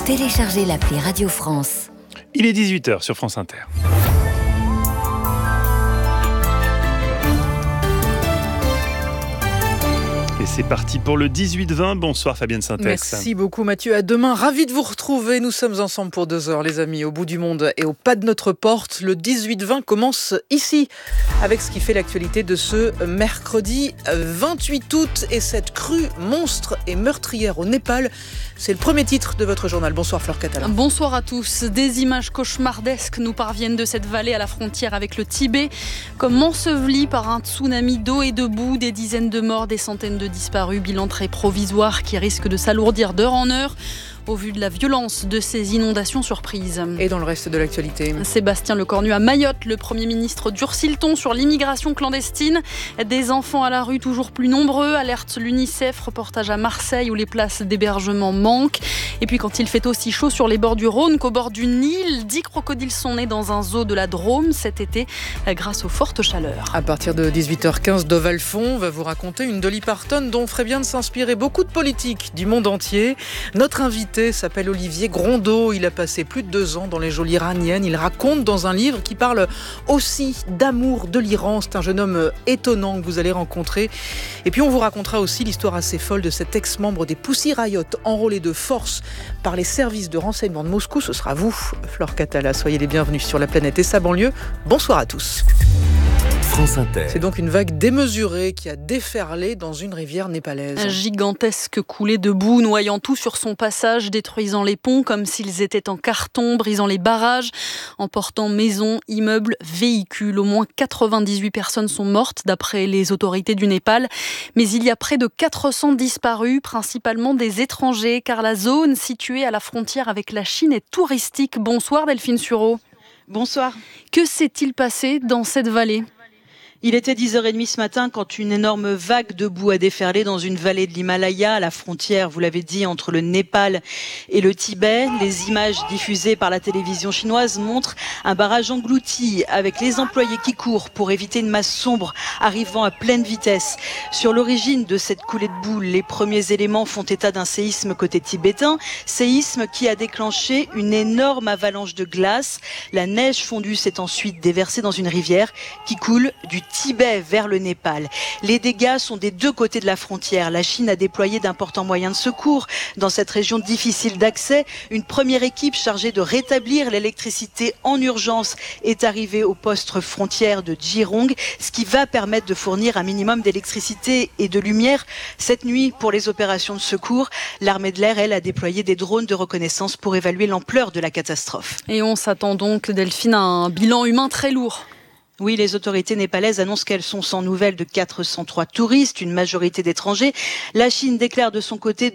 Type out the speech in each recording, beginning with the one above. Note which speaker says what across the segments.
Speaker 1: Téléchargez l'appli Radio France.
Speaker 2: Il est 18h sur France Inter. Et c'est parti pour le 18-20. Bonsoir Fabienne Syntex.
Speaker 3: Merci beaucoup Mathieu. À demain, ravi de vous retrouver. Nous sommes ensemble pour 2 heures les amis, au bout du monde et au pas de notre porte. Le 18-20 commence ici avec ce qui fait l'actualité de ce mercredi 28 août et cette crue monstre et meurtrière au Népal. C'est le premier titre de votre journal. Bonsoir Fleur Catalan.
Speaker 4: Bonsoir à tous. Des images cauchemardesques nous parviennent de cette vallée à la frontière avec le Tibet. Comme ensevelis par un tsunami d'eau et de boue, des dizaines de morts, des centaines de disparus, bilan très provisoire qui risque de s'alourdir d'heure en heure au vu de la violence de ces inondations surprises.
Speaker 3: Et dans le reste de l'actualité,
Speaker 4: Sébastien Lecornu à Mayotte, le Premier ministre durcit le ton sur l'immigration clandestine. Des enfants à la rue toujours plus nombreux, alerte l'UNICEF, reportage à Marseille où les places d'hébergement manquent. Et puis quand il fait aussi chaud sur les bords du Rhône qu'au bord du Nil, 10 crocodiles sont nés dans un zoo de la Drôme cet été grâce aux fortes chaleurs.
Speaker 3: À partir de 18h15, Doval Font va vous raconter une Dolly Parton dont ferait bien de s'inspirer beaucoup de politiques du monde entier. Notre invité s'appelle Olivier Grondeau. Il a passé plus de 2 ans dans les geôles iraniennes. Il raconte dans un livre qui parle aussi d'amour de l'Iran. C'est un jeune homme étonnant que vous allez rencontrer. Et puis on vous racontera aussi l'histoire assez folle de cet ex-membre des Pussy Riot enrôlé de force par les services de renseignement de Moscou. Ce sera vous, Fleur Catala. Soyez les bienvenus sur la planète et sa banlieue. Bonsoir à tous.
Speaker 1: France Inter.
Speaker 3: C'est donc une vague démesurée qui a déferlé dans une rivière népalaise.
Speaker 4: Un gigantesque coulée de boue noyant tout sur son passage, détruisant les ponts comme s'ils étaient en carton, brisant les barrages, emportant maisons, immeubles, véhicules. Au moins 98 personnes sont mortes d'après les autorités du Népal. Mais il y a près de 400 disparus, principalement des étrangers, car la zone située à la frontière avec la Chine est touristique. Bonsoir Delphine Sureau.
Speaker 5: Bonsoir.
Speaker 4: Que s'est-il passé dans cette vallée ?
Speaker 5: Il était 10h30 ce matin quand une énorme vague de boue a déferlé dans une vallée de l'Himalaya, à la frontière, vous l'avez dit, entre le Népal et le Tibet. Les images diffusées par la télévision chinoise montrent un barrage englouti avec les employés qui courent pour éviter une masse sombre arrivant à pleine vitesse. Sur l'origine de cette coulée de boue, les premiers éléments font état d'un séisme côté tibétain, séisme qui a déclenché une énorme avalanche de glace. La neige fondue s'est ensuite déversée dans une rivière qui coule du Tibet vers le Népal. Les dégâts sont des 2 côtés de la frontière. La Chine a déployé d'importants moyens de secours dans cette région difficile d'accès. Une première équipe chargée de rétablir l'électricité en urgence est arrivée au poste frontière de Jirong, ce qui va permettre de fournir un minimum d'électricité et de lumière cette nuit pour les opérations de secours. L'armée de l'air, elle, a déployé des drones de reconnaissance pour évaluer l'ampleur de la catastrophe.
Speaker 4: Et on s'attend donc, Delphine, à un bilan humain très lourd.
Speaker 5: Oui, les autorités népalaises annoncent qu'elles sont sans nouvelles de 403 touristes, une majorité d'étrangers. La Chine déclare de son côté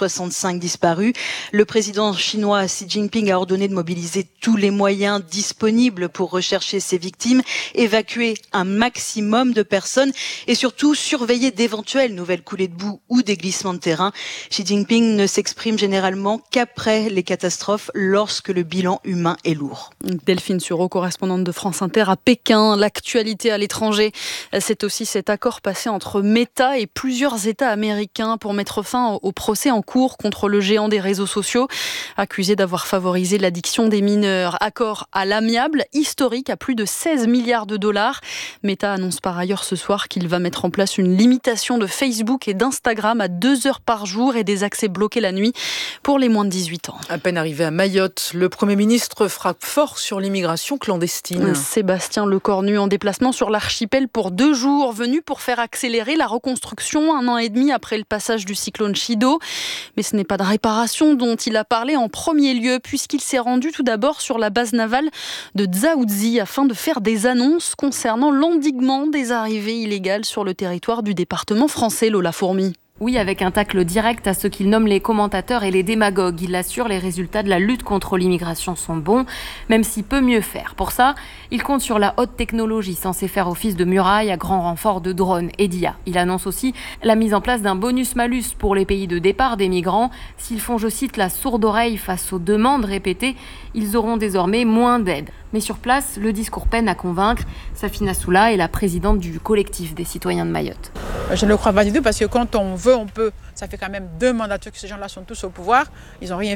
Speaker 5: 265 disparus. Le président chinois Xi Jinping a ordonné de mobiliser tous les moyens disponibles pour rechercher ces victimes, évacuer un maximum de personnes et surtout surveiller d'éventuelles nouvelles coulées de boue ou des glissements de terrain. Xi Jinping ne s'exprime généralement qu'après les catastrophes lorsque le bilan humain est lourd.
Speaker 4: Delphine Sureau, correspondante de France Inter à Pékin. L'actualité à l'étranger, c'est aussi cet accord passé entre Meta et plusieurs États américains pour mettre fin au procès en cours contre le géant des réseaux sociaux, accusé d'avoir favorisé l'addiction des mineurs. Accord à l'amiable, historique, à plus de 16 milliards de dollars. Meta annonce par ailleurs ce soir qu'il va mettre en place une limitation de Facebook et d'Instagram à 2 heures par jour et des accès bloqués la nuit pour les moins de 18 ans.
Speaker 3: À peine arrivé à Mayotte, le Premier ministre frappe fort sur l'immigration clandestine.
Speaker 4: Sébastien Lecornu en déplacement sur l'archipel pour 2 jours, venu pour faire accélérer la reconstruction 1 an et demi après le passage du cyclone Chido. Mais ce n'est pas de réparation dont il a parlé en premier lieu, puisqu'il s'est rendu tout d'abord sur la base navale de Dzaoudzi afin de faire des annonces concernant l'endiguement des arrivées illégales sur le territoire du département français, Lola Fourmi.
Speaker 6: Oui, avec un tacle direct à ce qu'il nomme les commentateurs et les démagogues. Il assure les résultats de la lutte contre l'immigration sont bons, même s'il peut mieux faire. Pour ça, il compte sur la haute technologie censée faire office de muraille à grand renfort de drones et d'IA. Il annonce aussi la mise en place d'un bonus-malus pour les pays de départ des migrants. S'ils font, je cite, la sourde oreille face aux demandes répétées, ils auront désormais moins d'aide. Mais sur place, le discours peine à convaincre. Safina Soula est la présidente du collectif des citoyens de Mayotte.
Speaker 7: Je ne le crois pas du tout parce que quand on veut, on peut. Ça fait quand même 2 mandatures que ces gens-là sont tous au pouvoir. Ils n'ont rien